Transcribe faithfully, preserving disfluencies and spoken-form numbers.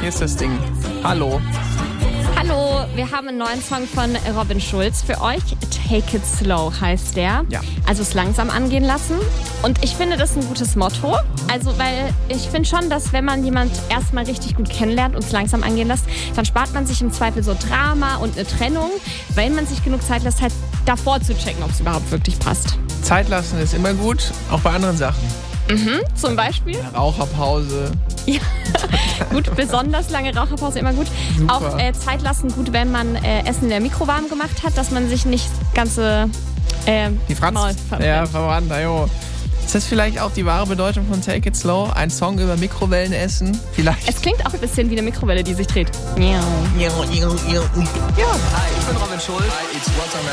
Hier ist das Ding. Hallo. Hallo, wir haben einen neuen Song von Robin Schulz für euch. Take it slow heißt der. Ja. Also es langsam angehen lassen. Und ich finde, das ist ein gutes Motto. Also, weil ich finde schon, dass wenn man jemand erstmal richtig gut kennenlernt und es langsam angehen lässt, dann spart man sich im Zweifel so Drama und eine Trennung, weil man sich genug Zeit lässt, halt davor zu checken, ob es überhaupt wirklich passt. Zeit lassen ist immer gut, auch bei anderen Sachen. Mhm, zum Beispiel. Raucherpause. Ja, gut, besonders lange Raucherpause, immer gut. Super. Auch äh, Zeit lassen, gut, wenn man äh, Essen in der Mikro warm gemacht hat, dass man sich nicht ganze äh, Die Franz. Maul verbrennt. Ja, verbrannt, jo. Ist das vielleicht auch die wahre Bedeutung von Take It Slow? Ein Song über Mikrowellenessen? Vielleicht. Es klingt auch ein bisschen wie eine Mikrowelle, die sich dreht. Ja. Ja. Hi, ich bin Robin Schulz. Hi, it's